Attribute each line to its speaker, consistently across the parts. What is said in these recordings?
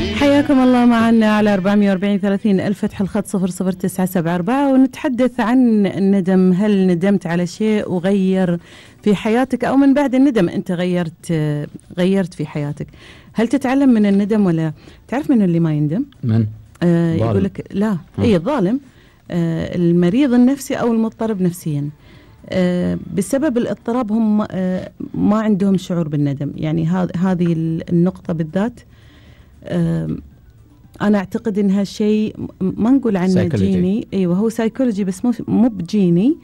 Speaker 1: حياكم الله معنا على 440 30 ألف، فتح الخط 00974، ونتحدث عن الندم. هل ندمت على شيء وغير في حياتك، أو من بعد الندم أنت غيرت في حياتك؟ هل تتعلم من الندم ولا تعرف من اللي ما يندم؟
Speaker 2: من؟
Speaker 1: يقول لك لا، أي الظالم، المريض النفسي أو المضطرب نفسيا. بسبب الاضطراب هم ما عندهم شعور بالندم. يعني هذه النقطة بالذات أنا أعتقد إنها شيء ما نقول عنه جيني. أيوة، هو سايكولوجي بس مو بجيني.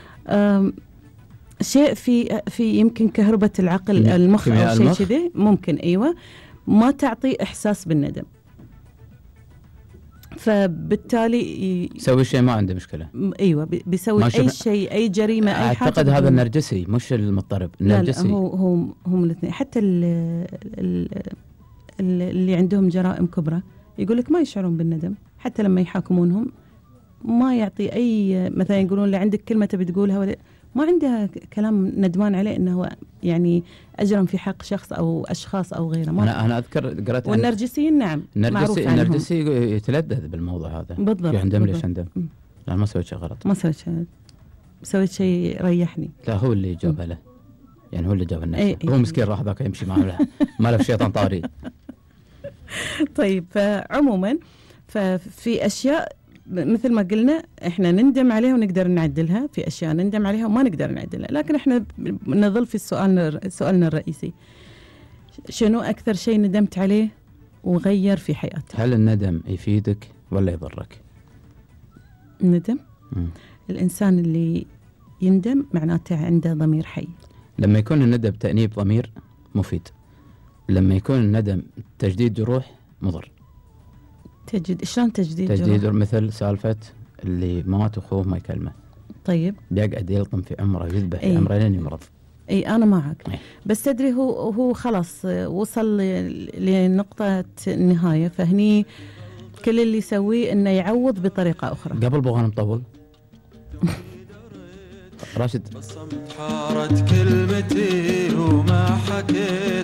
Speaker 1: شيء في يمكن كهربة العقل المخ أو شيء كذا ممكن. أيوة، ما تعطي إحساس بالندم، فبالتالي
Speaker 2: يسوي شيء ما عنده مشكلة.
Speaker 1: أيوة، بيسوي أي شيء، أي جريمة، أي حاجة.
Speaker 2: أعتقد هذا النرجسي مش المضطرب. النرجسي
Speaker 1: لا، هم الاثنين. حتى اللي عندهم جرائم كبرى يقول لك ما يشعرون بالندم، حتى لما يحاكمونهم ما يعطي أي، مثلا يقولون اللي عندك كلمة تبي تقولها ولا ما عندها كلام ندمان عليه إنه يعني أجرم في حق شخص أو أشخاص أو غيره.
Speaker 2: أنا أذكر قرأت.
Speaker 1: والنرجسيين نعم معروف عنهم.
Speaker 2: النرجسي يتلذذ بالموضوع هذا.
Speaker 1: بالضبط.
Speaker 2: يندم ليش أندم؟ لا، ما سويت شيء غلط.
Speaker 1: ما سويت شيء ريحني.
Speaker 2: لا، هو اللي جاب له، يعني هو اللي جاب الناس. هو مسكين راح ذاك يمشي ما له شيطان طاري.
Speaker 1: طيب، فعموما ففي أشياء مثل ما قلنا احنا نندم عليها ونقدر نعدلها، في أشياء نندم عليها وما نقدر نعدلها. لكن احنا نظل في سؤالنا الرئيسي: شنو أكثر شيء ندمت عليه وغير في حياتك؟
Speaker 2: هل الندم يفيدك ولا يضرك؟
Speaker 1: الندم؟ الإنسان اللي يندم معناته عنده ضمير حي.
Speaker 2: لما يكون الندم تأنيب ضمير مفيد، لما يكون الندم تجديد جروح مضر.
Speaker 1: شلون تجديد جروح؟
Speaker 2: مثل سالفة اللي مات أخوه ما يكلمه.
Speaker 1: طيب،
Speaker 2: يقعد يلطم في عمره، يذبح في عمره لين يمرض.
Speaker 1: اي انا معك. بس تدري هو خلاص وصل لنقطة النهاية، فهني كل اللي يسويه انه يعوض بطريقة اخرى.
Speaker 2: قبل بغانا مطول. راشد،
Speaker 3: حارت كلمتي وما حكيت،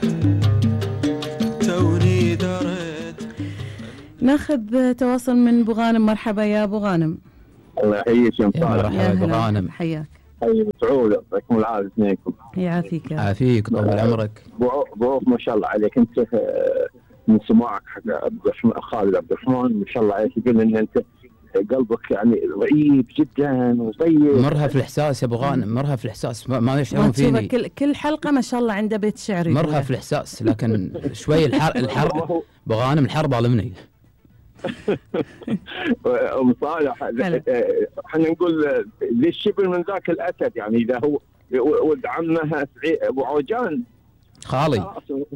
Speaker 3: توني دريت.
Speaker 1: ناخذ تواصل من ابو غانم. مرحبا يا ابو غانم.
Speaker 4: الله يحييك يا صالح.
Speaker 2: مرحبا ابو غانم.
Speaker 1: حياك.
Speaker 4: حي سعود، يعطيكم العافيه اثنينكم.
Speaker 1: يعافيك.
Speaker 2: عافيك طول عمرك.
Speaker 4: ضيوف ما شاء الله عليك. انت من سماعك حق خالد عبد الرحمن ما شاء الله عليك، يقول ان انت قلبك يعني ضعيف جدا وطيب.
Speaker 2: مرها في الاحساس يا ابو غانم، مرها في الاحساس، ما يشعرون فيني.
Speaker 1: كل حلقه ما شاء الله عنده بيت شعري.
Speaker 2: مرها في الاحساس، لكن شوي الحر ابو غانم الحر ظالمني.
Speaker 4: ام صالح، احنا نقول ذي الشبل من ذاك الاسد، يعني اذا هو ولد عمه ابو عوجان
Speaker 1: خالك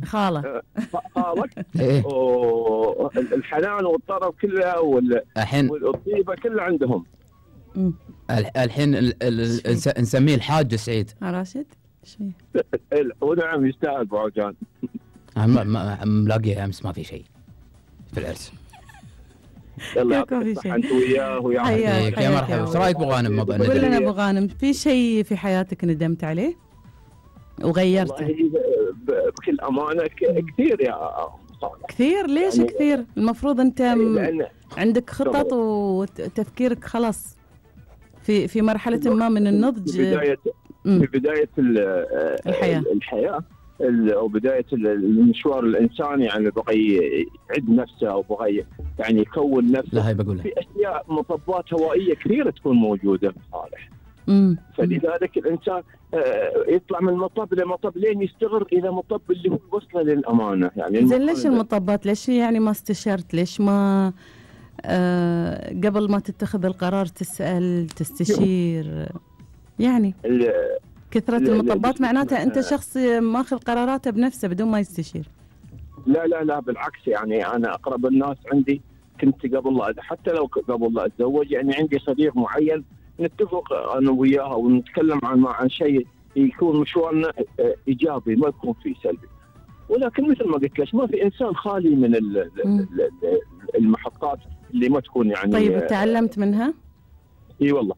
Speaker 2: إيه؟
Speaker 4: الحنان والطرب كله والطيبه كله عندهم.
Speaker 2: الحين نسميه الحاج سعيد
Speaker 1: راشد. شيء
Speaker 4: ونعم يستاهل ابو عوجان.
Speaker 2: ملاقيه امس ما في شيء في العرس.
Speaker 4: يلا يعطيك انت وياه
Speaker 1: حياك.
Speaker 2: يا مرحبا. ايش رايك ابو غانم موضوع الندم؟
Speaker 1: قول لنا ابو غانم، في شيء في حياتك ندمت عليه وغيرته؟
Speaker 4: بكل امانه كثير يا صالح.
Speaker 1: كثير؟ ليش يعني كثير؟ المفروض انت عندك خطط وتفكيرك خلاص في مرحله ما من النضج،
Speaker 4: في بدايه الحياه وبداية المشوار الإنساني. يعني بغي يعد نفسه أو بغي يعني يكون نفسه.
Speaker 2: لا، هاي بقولها.
Speaker 4: في أشياء مطبات هوائية كثيرة تكون موجودة صالح. فلذلك الإنسان يطلع من مطب لمطب لين يستغر إلى مطب اللي هو وصله للأمانة. يعني
Speaker 1: زين، ليش المطبات؟ ليش يعني ما استشرت؟ ليش ما قبل ما تتخذ القرار تسأل تستشير؟ يعني كثرة المطبات معناتها أنت شخص ماخذ قراراته بنفسه بدون ما يستشير.
Speaker 4: لا بالعكس. يعني أنا أقرب الناس عندي كنت قبل حتى لو قبل لا أتزوج، يعني عندي صديق معين نتفق أنا وياه ونتكلم عن شيء يكون مشوارنا إيجابي، ما يكون فيه سلبي. ولكن مثل ما قلت لك ما في إنسان خالي من المحطات اللي ما تكون يعني.
Speaker 1: طيب، تعلمت منها؟
Speaker 4: إي والله.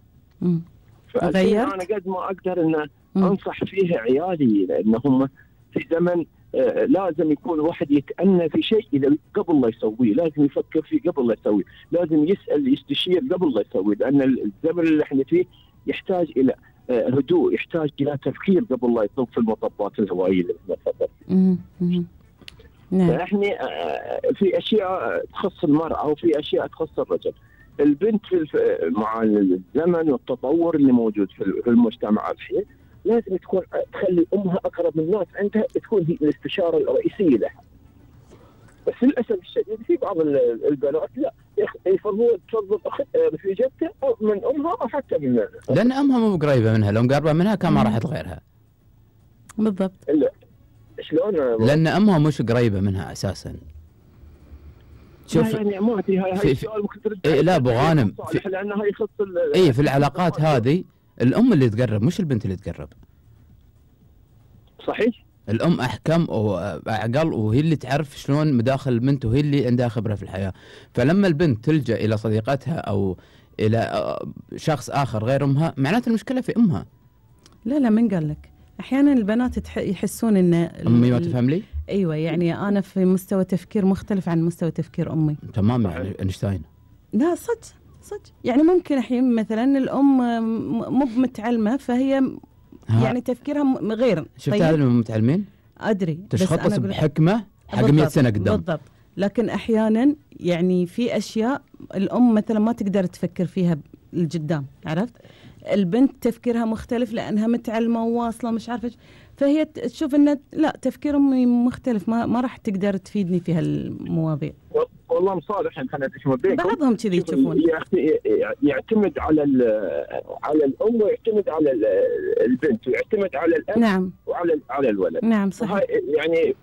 Speaker 1: غيرت؟
Speaker 4: أنا قد ما أقدر إن أنصح فيه عيالي، لأنهم في زمن لازم يكون الواحد يتأنى في شيء إذا قبل لا يسويه، لازم يفكر فيه قبل لا يسويه، لازم يسأل يستشير قبل لا يسويه، لأن الزمن اللي احنا فيه يحتاج إلى هدوء، يحتاج إلى تفكير قبل لا يطب في المطبات الهوائية اللي نتفضل.
Speaker 1: نعم.
Speaker 4: فاحنا في أشياء تخص المرأة وفي أشياء تخص الرجل. البنت مع الزمن والتطور اللي موجود في المجتمع الحين لازم تكون تخلي امها اقرب الناس عندها، تكون هي الاستشاره الرئيسيه لها. بس للاسف الشديد في بعض البنات لا يفضلون تفضل رفيجتها او من امها او حتى من
Speaker 2: لان امها مو قريبه منها، لو مقربه منها كان ما راح تغيرها.
Speaker 1: بالضبط.
Speaker 4: لا شلون؟
Speaker 2: لان امها مش قريبه منها اساسا.
Speaker 4: شوف يعني ما ادري هاي السؤال ممكن ترد.
Speaker 2: لا ابو غانم
Speaker 4: لانها يخص
Speaker 2: في العلاقات هذه الام اللي تقرب مش البنت اللي تقرب.
Speaker 4: صحيح.
Speaker 2: الام احكم واعقل وهي اللي تعرف شلون مداخل البنت وهي اللي عندها خبره في الحياه. فلما البنت تلجا الى صديقتها او الى شخص اخر غير امها معناته المشكله في امها.
Speaker 1: لا من قال لك احيانا البنات يحسون ان
Speaker 2: امي ما تفهم لي.
Speaker 1: ايوه يعني انا في مستوى تفكير مختلف عن مستوى تفكير امي.
Speaker 2: تمام يعني اينشتاين.
Speaker 1: لا صدق يعني ممكن الحين مثلا الام مو متعلمه فهي يعني تفكيرها غير.
Speaker 2: شفت هذا اللي متعلمين؟
Speaker 1: ادري
Speaker 2: تشخص بحكمه حق 100 سنه قدام.
Speaker 1: بالضبط. لكن احيانا يعني في اشياء الام مثلا ما تقدر تفكر فيها القدام، عرفت؟ البنت تفكيرها مختلف لانها متعلمه وواصله مش عارفه فهي تشوف ان لا تفكير امي مختلف، ما راح تقدر تفيدني في هالمواضيع.
Speaker 4: والله مصالح خلينا نشوف بينكم.
Speaker 1: بعضهم كذي يشوفون.
Speaker 4: يعتمد على الام ويعتمد على البنت ويعتمد على الاب.
Speaker 1: نعم.
Speaker 4: وعلى الولد.
Speaker 1: نعم صحيح.
Speaker 4: يعني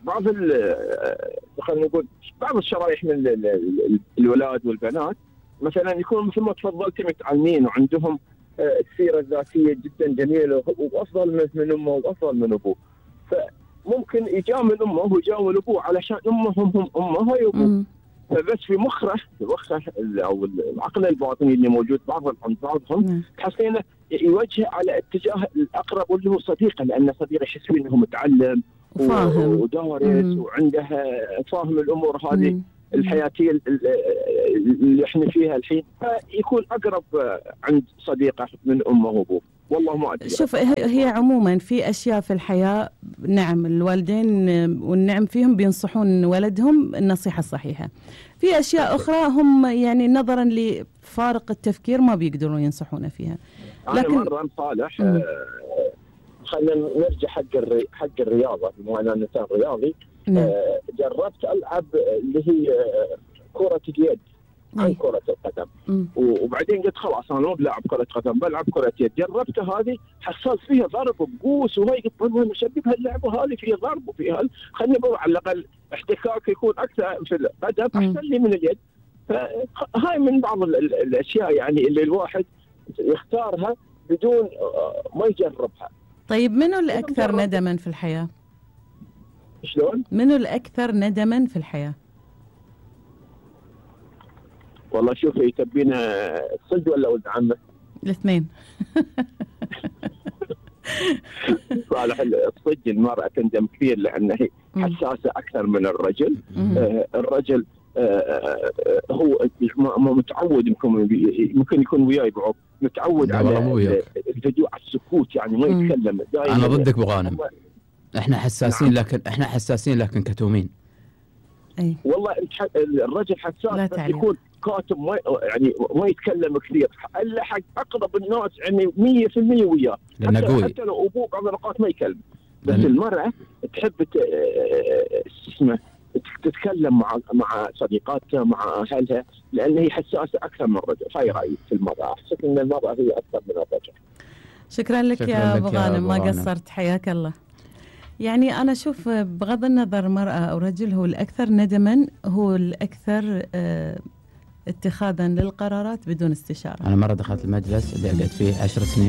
Speaker 4: خلينا نقول بعض الشرائح من الولاد والبنات مثلا يكون مثل ما تفضلتي متعلمين وعندهم السيرة الذاتية جدا جميلة وأفضل من أمه وأفضل من أبوه، فممكن يجامل أمه ويجامل أبوه علشان أمهم هم أمه وأبوه، فبس في مخه أو العقل الباطني اللي موجود عند بعضهم تحسينه يوجه على اتجاه الأقرب واللي هو صديقه، لأن صديقه يحس فيه أنه متعلم
Speaker 1: وفاهم
Speaker 4: ودارس وعنده فاهم الأمور هذه الحياتية اللي احنا فيها الحين، فيكون أقرب عند صديقه من أمه وأبوه. والله ما أدري.
Speaker 1: شوف هي عموما في أشياء في الحياة نعم الوالدين والنعم فيهم بينصحون ولدهم النصيحة الصحيحة، في أشياء أخرى هم يعني نظرا لفارق التفكير ما بيقدرون ينصحونه فيها.
Speaker 4: لكن أنا مرة صالح خلينا نرجع حق الرياضة، بما أنا إنسان رياضي. جربت ألعب اللي هي كرة اليد عن كرة القدم، وبعدين قلت خلاص أنا مو بلعب كرة قدم بلعب كرة يد. جربت هذه حصلت فيها ضرب بقوس وهي قلت مشبهها اللعبة هذه فيها ضرب وفيها خلني على الأقل احتكاك يكون أكثر في القدم أحسن لي من اليد. فهاي من بعض الأشياء يعني اللي الواحد يختارها بدون ما يجربها.
Speaker 1: طيب منو الأكثر ندما في الحياة؟
Speaker 4: شلون؟
Speaker 1: منو الأكثر ندما في الحياة؟
Speaker 4: والله شوفي تبين صدق ولا ولد عمه؟
Speaker 1: الاثنين.
Speaker 4: صالح الصدق المرأة تندم كثير لأنها حساسة أكثر من الرجل. الرجل هو متعود ممكن يكون وياي بعض متعود على الهدوء على السكوت يعني ما يتكلم.
Speaker 2: أنا ضدك أبو غانم. احنا حساسين لكن لكن كتومين.
Speaker 1: أي.
Speaker 4: والله الرجل حساس بس يكون كاتب ما يتكلم كثير الا حق اقرب الناس يعني 100% وياه، حتى لو ابوه بعض الاوقات ما يكلم. بس المرأة تحب تتكلم مع صديقاتها مع اهلها لان هي حساسه اكثر من الرجل. هاي رايي في المرأة، احس ان المرأة هي اكثر من الرجل.
Speaker 1: شكرا لك يا ابو غانم، ما قصرت، حياك الله. يعني أنا أشوف بغض النظر مرأة أو رجل هو الأكثر ندما هو الأكثر اتخاذا للقرارات بدون استشارة.
Speaker 2: أنا مرة دخلت المجلس اللي قعدت فيه 10 سنين